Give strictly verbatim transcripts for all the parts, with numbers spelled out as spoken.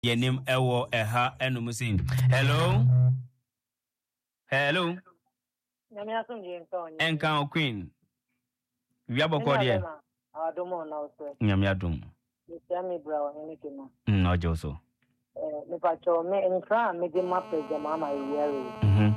yenim ewo eha enumusin. Hello. Hello. Nyame asomje nton. Enkan Queen. Wi aboko de. Adomo na oso. Nyame adom. Yami bra o nike no. Mm ojo so. Eh me pacho me nkra me de ma pege mama yere. Mhm.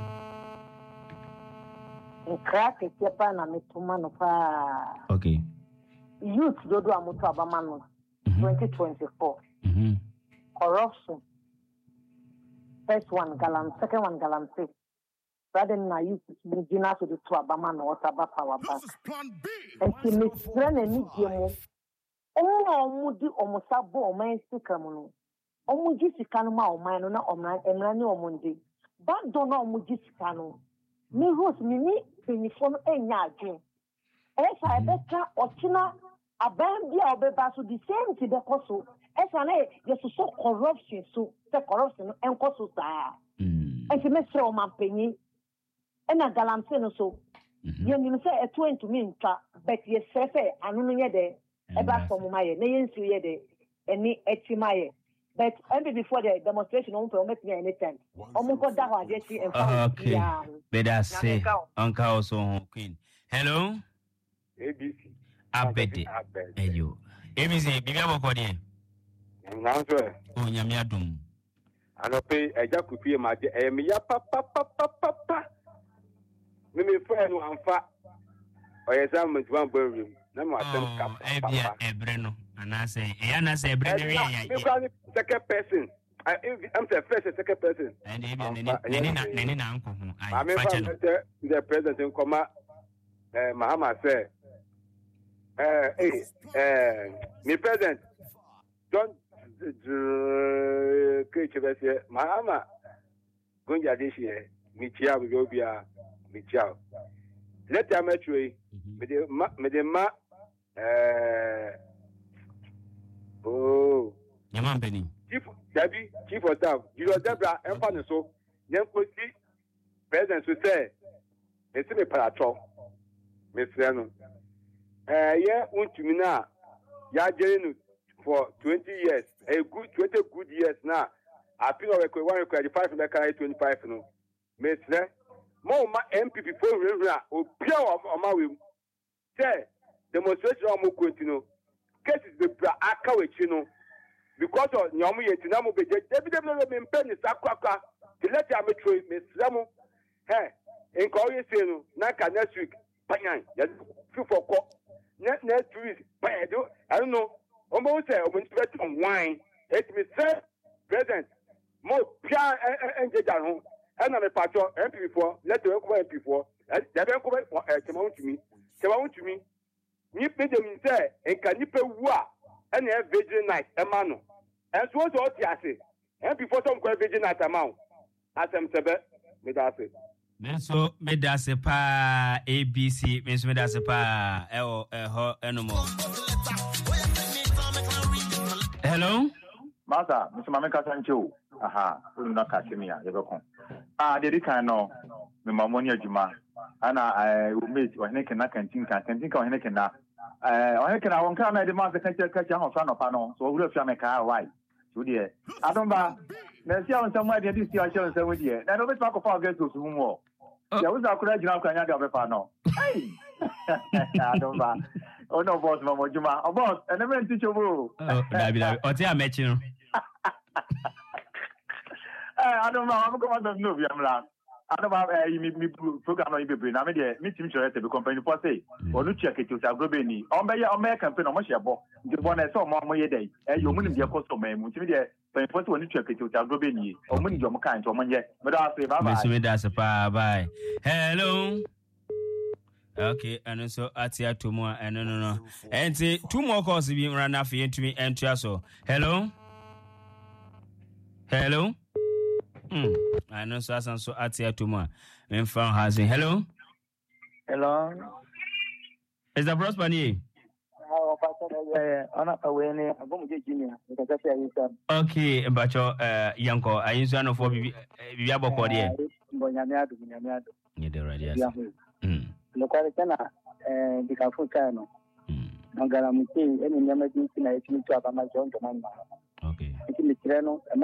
Nkra ke sepa na me tuma no pa. Okay. Youth dodo amuto abama no. twenty twenty-four. Mhm. Corruption. First one galam, second one galam six. Rather than I used to be to the two abama no otaba power back. And she miss friend and meet you. Oh, mudi omosabo o man sikamuno. Omuji sikanuma o man na omran emrani omundi. Back do na omuji sikano. Me host me ni penifon enya adwen. Esa ebeka ochina aban bia obeba so the same to the koso. Esa na yeso so corruption so the corruption enkoso saa. Mm. And she me sre o man penyi. Ena galamse no so. Ye ni say e to into me nta but ye sefe anu no ye de eba so mo maye na ye nsu ye de eni eti maye. But and before the demonstration, on permit me anytime. Okay. But I say, Uncle also Queen. Hello? A B C. Abede. Eyo. A B C, Bibi Abokodi. Nanzo. Oh, Nyame adom. Anope eja kupi ma de e me ya pa pa pa pa pa pa. Me me friend no amfa. Oyesa mo twan borum. Na mo atem ka pa. Eh bia ebre no. Anase, e anase ebre ne ya ya. Me kwani second person. I am the first and second person. And even nene na nene na anko ho. I mean the president in Koma eh Mahama say eh eh eh me president don't create the Mahama gonja this year me chia we go bia me chia let them actually me de me de ma eh oh Yaman Beni Chief Debbie, Chief of Staff, you know Debra, and Fanny so, then put the president to say, it's in a paratron, Miss Reno. Eh, yeah, want to me now, ya journey for twenty years, a good twenty good years now. I feel like one required five and I carry twenty-five, no. Miss Ren, more my M P before River or pure of my will. Say, demonstration of Mokotino, cases the Akawachino. Because of Nyamu Yetinamu be David been penny sakwaka to let ya metro Miss Ramu. Hey, in Korea Seno, Naka next week, Panyan, few for co next week, I don't know. Almost say when spread on wine, it me say present more Pia and Jajan, and I'm a patron M P four, let the M P four, and they don't come to me. Come to me. Nip them say, and can you pay what? And have Virgin Night, a man. And so what I say, and before some Virgin Night amount, as I'm said, Medase. Menso Medase pa A B C, Menso Medase pa Eo Eho Enomo. Hello? Master, Mister Mameka Sancho. Aha, we're not catching me. You go. Ah, the kind of me mamonia Juma. And I will meet or Nick and I can think I can think of Nick and I. I can I won't come at the master catch a catch on son of Pano, so we'll have a car right. So dear, I don't buy. Let's see on somewhere this year, I shall say with you. Now, don't talk about get to some more. There was a courage now, can I have a pano? Hey, I don't buy. Oh, no, boss, Mamma Juma. Oh, boss, and I went to your room. Oh, I met you. I don't know. I'm going to know. I'm like. I don't have a program on Ibe Brain. I mean, the meeting to the company for say, or no check it to Sagrobeni. On by your American pen on Mashabo, the one I saw more day, and you wouldn't be a customer, which means the first one to check it to Sagrobeni, or when you're kind to one yet. But I'll say, bye bye. Bye. Hello. Okay, and also Atia two more, and no, no, no. And say two more calls being run off into me and so. Hello. Hello. Hmm. I know so and so at here tomorrow. Men found has been hello. Hello. Is the Prosper here? Okay, but your uh Yanko, I use one of Bibi Aboko there. You the right, yes. Hmm. Local Kana, the Cafutano. Hmm. Nagaramuki, any emergency, I think to have a John. Okay. nti mekyerɛ no